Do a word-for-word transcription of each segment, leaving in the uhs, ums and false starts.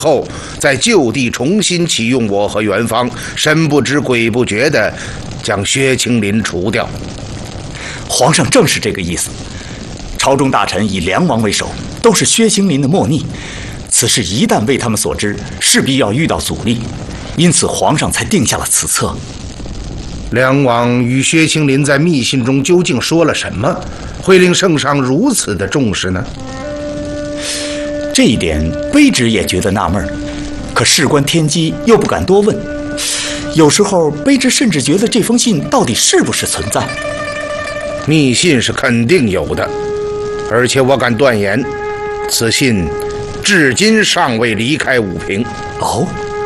后，再就地重新启用我和元芳，神不知鬼不觉地将薛青林除掉。 皇上正是这个意思。朝中大臣以梁王为首，都是薛青林的莫逆。此事一旦为他们所知，势必要遇到阻力，因此皇上才定下了此策。 梁王与薛青林在密信中究竟说了什么，会令圣上如此的重视呢？ 这一点卑职也觉得纳闷，可事关天机，又不敢多问。有时候卑职甚至觉得这封信到底是不是存在。 密信是肯定有的，而且我敢断言，此信至今尚未离开武平。 哦，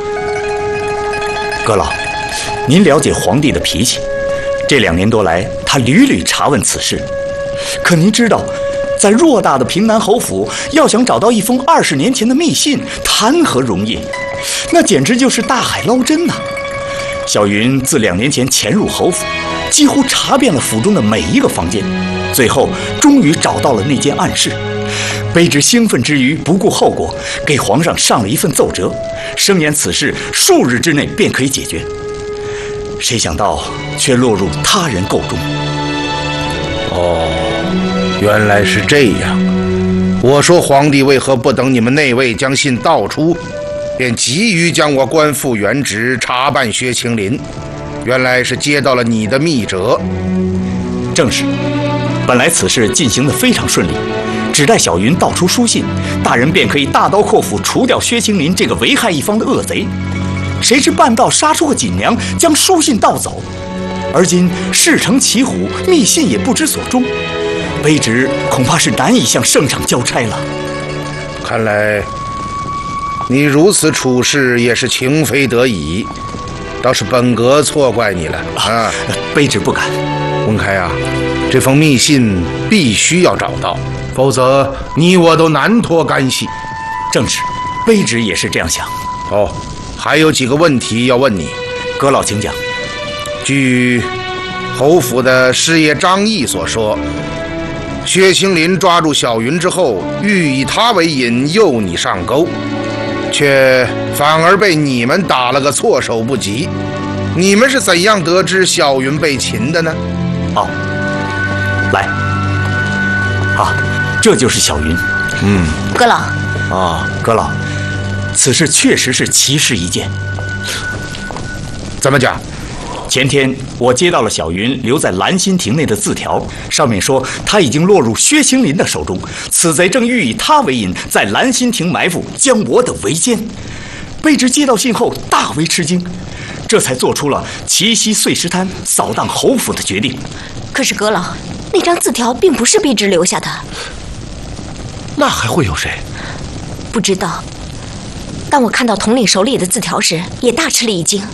阁老，您了解皇帝的脾气，这两年多来，他屡屡查问此事。可您知道，在偌大的平南侯府，要想找到一封二十年前的密信，谈何容易？那简直就是大海捞针呐！小云自两年前潜入侯府，几乎查遍了府中的每一个房间，最后终于找到了那间暗室。卑职兴奋之余，不顾后果，给皇上上了一份奏折，声言此事数日之内便可以解决。谁想到却落入他人构中。 哦，原来是这样。我说皇帝为何不等你们内卫将信道出，便急于将我官复原职，查办薛青林？原来是接到了你的密折。 正是，本来此事进行得非常顺利，只待小云道出书信，大人便可以大刀阔斧除掉薛青林这个危害一方的恶贼。谁知半道杀出个锦娘，将书信盗走。而今事成骑虎，密信也不知所终，卑职恐怕是难以向圣上交差了。 看来你如此处事也是情非得已，倒是本阁错怪你了啊！ 卑职不敢。 文开啊，这封密信必须要找到，否则你我都难脱干系。 正是，卑职也是这样想。 哦，还有几个问题要问你。 阁老请讲。 据侯府的师爷张毅所说，薛青林抓住小云之后，欲以他为引诱你上钩，却反而被你们打了个措手不及。你们是怎样得知小云被擒的呢？ 哦，来，啊，这就是小云。 嗯， 阁老。 啊，阁老，此事确实是奇事一件。 怎么讲？ 前天我接到了小云留在兰心亭内的字条，上面说他已经落入薛青林的手中，此贼正欲以他为引，在兰心亭埋伏，将我等围歼。卑职接到信后大为吃惊，这才做出了奇袭碎石滩，扫荡侯府的决定。 可是阁老，那张字条并不是卑职留下的。 那还会有谁？ 不知道。当我看到统领手里的字条时，也大吃了一惊。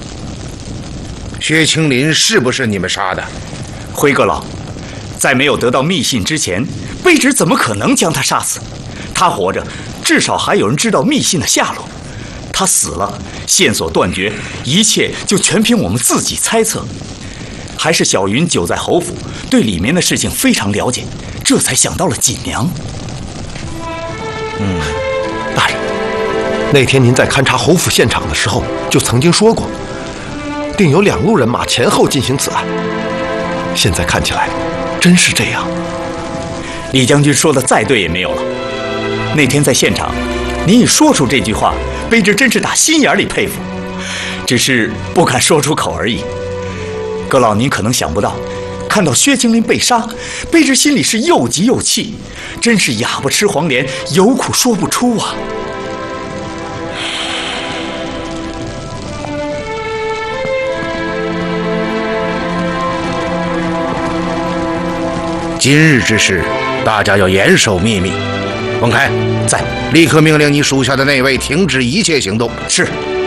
薛青林是不是你们杀的？ 辉阁老，在没有得到密信之前，卑职怎么可能将他杀死？他活着，至少还有人知道密信的下落；他死了，线索断绝，一切就全凭我们自己猜测。还是小云久在侯府，对里面的事情非常了解，这才想到了锦娘。 嗯，大人，那天您在勘察侯府现场的时候，就曾经说过，定有两路人马前后进行此案。现在看起来，真是这样。 李将军说的再对也没有了。那天在现场，您一说出这句话，卑职真是打心眼里佩服，只是不敢说出口而已。阁老，您可能想不到，看到薛青林被杀，卑职心里是又急又气，真是哑巴吃黄连，有苦说不出啊。 今日之事，大家要严守秘密。文开， 在， 立刻命令你属下的内卫停止一切行动。 是。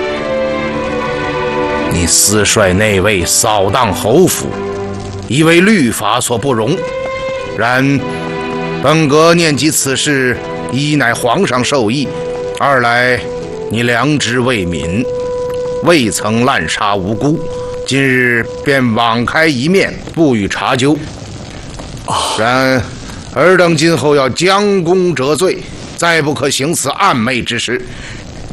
你私率内卫扫荡侯府，已为律法所不容。然本阁念及此事，一乃皇上授意，二来你良知未泯，未曾滥杀无辜，今日便网开一面，不予查究。然尔等今后要将功折罪，再不可行此暗昧之事。